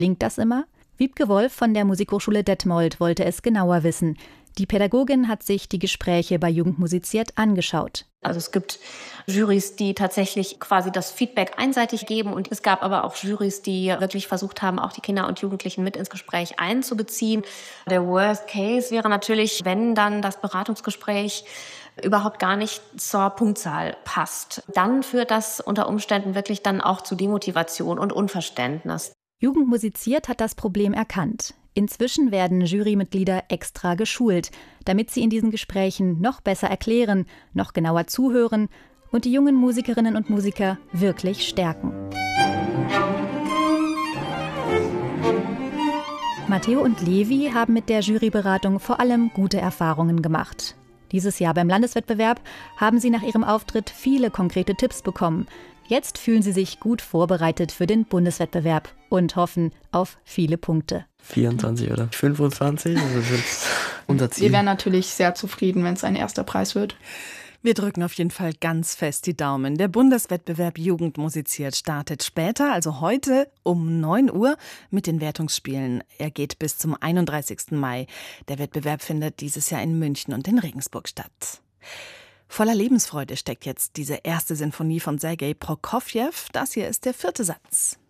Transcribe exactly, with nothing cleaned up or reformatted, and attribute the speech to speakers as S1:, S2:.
S1: Klingt das immer? Wiebke Wolf von der Musikhochschule Detmold wollte es genauer wissen. Die Pädagogin hat sich die Gespräche bei Jugend musiziert angeschaut.
S2: Also es gibt Jurys, die tatsächlich quasi das Feedback einseitig geben, und es gab aber auch Jurys, die wirklich versucht haben, auch die Kinder und Jugendlichen mit ins Gespräch einzubeziehen. Der Worst Case wäre natürlich, wenn dann das Beratungsgespräch überhaupt gar nicht zur Punktzahl passt. Dann führt das unter Umständen wirklich dann auch zu Demotivation und Unverständnis.
S1: Jugend musiziert hat das Problem erkannt. Inzwischen werden Jurymitglieder extra geschult, damit sie in diesen Gesprächen noch besser erklären, noch genauer zuhören und die jungen Musikerinnen und Musiker wirklich stärken. Matteo und Levi haben mit der Juryberatung vor allem gute Erfahrungen gemacht. Dieses Jahr beim Landeswettbewerb haben sie nach ihrem Auftritt viele konkrete Tipps bekommen. Jetzt fühlen sie sich gut vorbereitet für den Bundeswettbewerb und hoffen auf viele Punkte.
S3: vierundzwanzig oder fünfundzwanzig, also das ist unser Ziel.
S4: Wir wären natürlich sehr zufrieden, wenn es ein erster Preis wird.
S5: Wir drücken auf jeden Fall ganz fest die Daumen. Der Bundeswettbewerb Jugend musiziert startet später, also heute um neun Uhr mit den Wertungsspielen. Er geht bis zum einunddreißigsten Mai. Der Wettbewerb findet dieses Jahr in München und in Regensburg statt. Voller Lebensfreude steckt jetzt diese erste Sinfonie von Sergei Prokofjew. Das hier ist der vierte Satz.